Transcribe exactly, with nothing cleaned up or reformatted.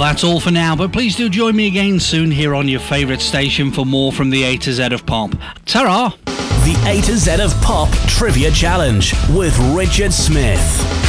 that's all for now, but please do join me again soon here on your favourite station for more from the A to Z of Pop. Ta-ra! The A to Z of Pop Trivia Challenge with Richard Smith.